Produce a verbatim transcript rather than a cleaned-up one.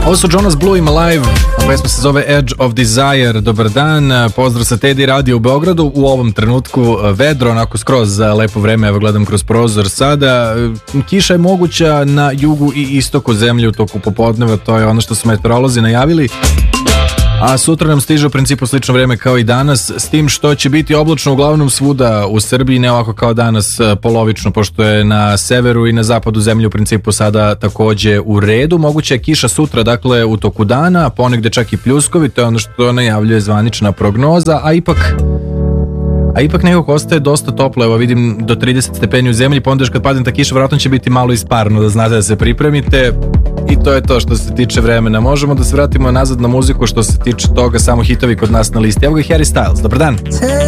Ovo su Jonas Blue im Alive, a pesma se zove Edge of Desire. Dobar dan, pozdrav sa Teddy Radio u Beogradu. U ovom trenutku vedro, onako skroz lepo vreme, evo gledam kroz prozor sada. Kiša je moguća na jugu i istoku zemlje u toku popodneva, to je ono što su meteorolozi najavili. A sutra nam stiže u principu slično vreme kao i danas, s tim što će biti oblačno uglavnom svuda u Srbiji, ne ovako kao danas polovično, pošto je na severu i na zapadu zemlje u principu sada takođe u redu. Moguće je kiša sutra, dakle u toku dana, ponegde čak i pljuskovi, to je ono što najavljuje zvanična prognoza, a ipak a ipak nekako ostaje dosta toplo, evo vidim do trideset stepeni u zemlji, pa onda još kad padne ta kiša vratno će biti malo isparno, da znate da se pripremite. I to je to što se tiče vremena. Možemo da se vratimo nazad na muziku što se tiče toga, samo hitovi kod nas na listi. Evo ga Harry Styles, dobar dan.